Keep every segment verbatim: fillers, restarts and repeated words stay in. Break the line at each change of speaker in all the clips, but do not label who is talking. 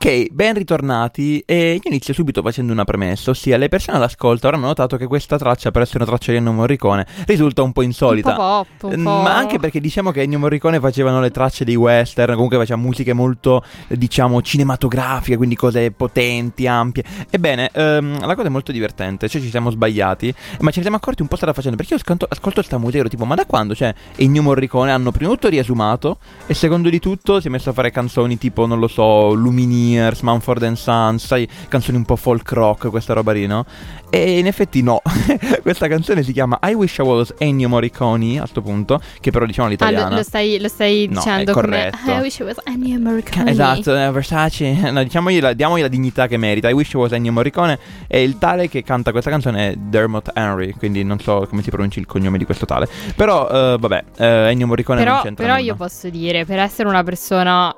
Ok, ben ritornati, e io inizio subito facendo una premessa, ossia le persone all'ascolto avranno notato che questa traccia, per essere una traccia di Ennio Morricone, risulta un po' insolita.
Un po' pop, un po'.
Ma anche perché diciamo che Ennio Morricone facevano le tracce dei western, comunque faceva musiche molto, diciamo, cinematografiche, quindi cose potenti, ampie. Ebbene, ehm, la cosa è molto divertente, cioè ci siamo sbagliati, ma ce ne siamo accorti un po' strada facendo, perché io ascolto, ascolto sta musica e ero tipo, ma da quando, cioè, Ennio Morricone hanno prima di tutto riesumato e secondo di tutto si è messo a fare canzoni tipo, non lo so, Lumineers, Mumford and Sons, sai, canzoni un po' folk rock, questa roba lì, no? E in effetti no. Questa canzone si chiama I Wish I Was Ennio Morricone, a sto punto, che però diciamo l'italiana.
Ah, lo, lo stai, lo stai
no,
dicendo
come
I Wish I Was Ennio Morricone.
Esatto, eh, Versace. No, diciamogli la, diamogli la dignità che merita. I Wish I Was Ennio Morricone. E il tale che canta questa canzone è Dermot Henry, quindi non so come si pronunci il cognome di questo tale. Però, uh, vabbè, uh, Ennio Morricone
però,
non c'entra
Però
nulla.
io posso dire, per essere una persona,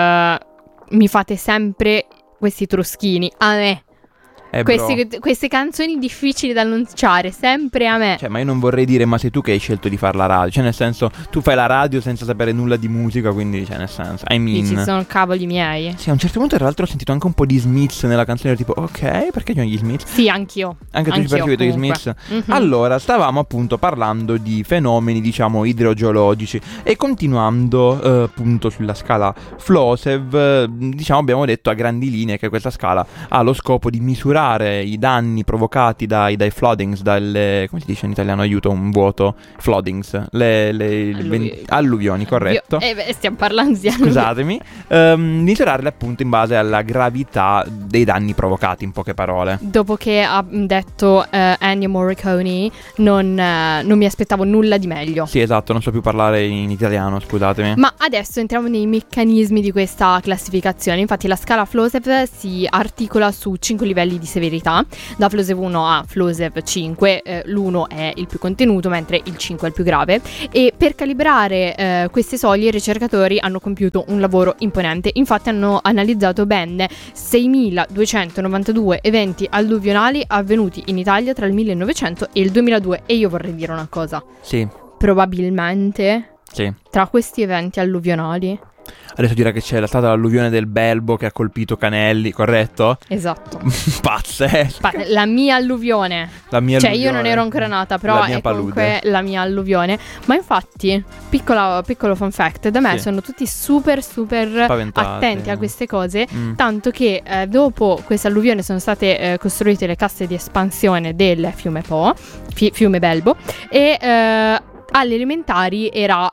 uh, mi fate sempre questi truschini, a me.
Eh,
Questi, queste canzoni difficili da annunciare, sempre a me.
Cioè, ma io non vorrei dire, ma sei tu che hai scelto di fare la radio. Cioè, nel senso, tu fai la radio senza sapere nulla di musica, quindi, cioè, nel senso, I mean.
Dici, sono cavoli miei.
Sì, a un certo punto, tra l'altro, ho sentito anche un po' di Smiths nella canzone, tipo, ok, perché c'è gli Smiths?
Sì, anch'io.
Anche tu ci
Anch'io,
percepi gli
comunque.
Smiths?
Mm-hmm.
Allora, stavamo appunto parlando di fenomeni, diciamo, idrogeologici e continuando eh, appunto sulla scala Flosev, eh, diciamo, abbiamo detto a grandi linee che questa scala ha lo scopo di misurare i danni provocati dai, dai floodings, dalle, come si dice in italiano, aiuto, un vuoto, floodings, le, le, le
Alluvi-
ven- alluvioni, corretto.
Eh beh, stiamo parlando di alluvioni.
Scusatemi, ehm, misurarle appunto in base alla gravità dei danni provocati, in poche parole.
Dopo che ha detto eh, Ennio Morricone, non, eh, non mi aspettavo nulla di meglio.
Sì, esatto, non so più parlare in italiano, scusatemi.
Ma adesso entriamo nei meccanismi di questa classificazione. Infatti la scala Flosev si articola su cinque livelli di severità, da Flosev uno a Flosev cinque, eh, l'uno è il più contenuto mentre il cinque è il più grave, e per calibrare eh, queste soglie i ricercatori hanno compiuto un lavoro imponente. Infatti hanno analizzato ben seimiladuecentonovantadue eventi alluvionali avvenuti in Italia tra il millenovecento e il duemiladue, e io vorrei dire una cosa.
Sì.
Probabilmente
Sì.
tra questi eventi alluvionali,
Adesso dirà che c'è stata l'alluvione del Belbo che ha colpito Canelli, corretto?
esatto,
Pazzesco.
Pa- la mia alluvione.
La mia
Cioè
alluvione.
io non ero ancora nata, però
La mia
è
palude.
comunque la mia alluvione. Ma infatti, piccola, piccolo fun fact, da me
Sì.
sono tutti super super
Spaventati.
attenti a queste cose,
Mm.
tanto che eh, dopo questa alluvione sono state eh, costruite le casse di espansione del fiume Po, fi- fiume Belbo, e eh, alle elementari era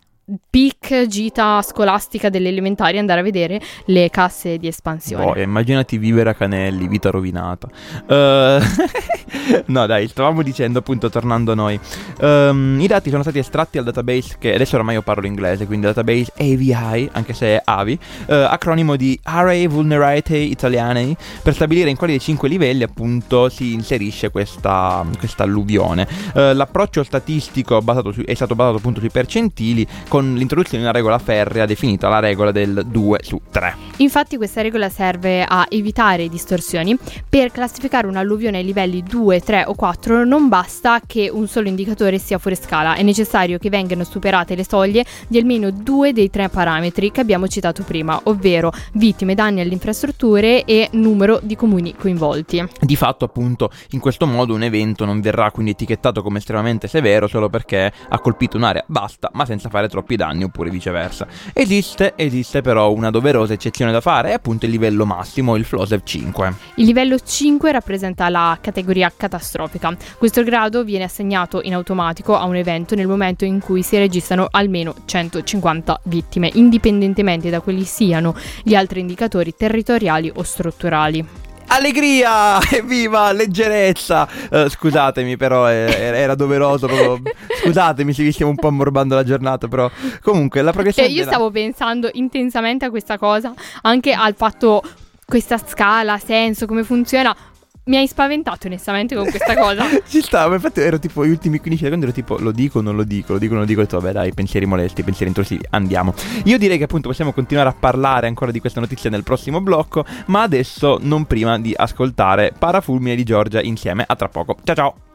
peak gita scolastica delle elementari andare a vedere le casse di espansione.
Boia, immaginati vivere a Canelli, vita rovinata. Uh, no dai, stavamo dicendo appunto, tornando a noi, um, i dati sono stati estratti dal database che adesso ormai io parlo inglese, quindi database A V I, anche se è A V I, uh, acronimo di Aree Vulnerate Italiane, per stabilire in quali dei cinque livelli appunto si inserisce questa, questa alluvione. Uh, l'approccio statistico basato su, è stato basato appunto sui percentili, con l'introduzione di una regola ferrea definita la regola del due su tre.
Infatti questa regola serve a evitare distorsioni. Per classificare un'alluvione ai livelli due, tre o quattro non basta che un solo indicatore sia fuori scala, è necessario che vengano superate le soglie di almeno due dei tre parametri che abbiamo citato prima, ovvero vittime, danni alle infrastrutture e numero di comuni coinvolti.
Di fatto appunto in questo modo un evento non verrà quindi etichettato come estremamente severo solo perché ha colpito un'area, basta, ma senza fare troppi danni, oppure viceversa. Esiste, esiste però una doverosa eccezione da fare, è appunto il livello massimo, il Flosev cinque.
Il livello cinque rappresenta la categoria catastrofica. Questo grado viene assegnato in automatico a un evento nel momento in cui si registrano almeno centocinquanta vittime, indipendentemente da quali siano gli altri indicatori territoriali o strutturali.
Allegria! Evviva! Leggerezza! Uh, scusatemi, però eh, era doveroso proprio. Scusatemi se vi stiamo un po' ammorbando la giornata, però comunque la progressione.
Cioè, io stavo pensando intensamente a questa cosa, anche al fatto, questa scala, senso, come funziona. Mi hai spaventato onestamente con questa cosa.
Ci stava, infatti ero tipo gli ultimi quindici secondi, ero tipo lo dico, non lo dico, lo dico, non lo dico, e ho detto vabbè dai, pensieri molesti, pensieri intrusivi, andiamo. Io direi che appunto possiamo continuare a parlare ancora di questa notizia nel prossimo blocco, ma adesso non prima di ascoltare Parafulmine di Giorgia insieme. A tra poco, ciao ciao.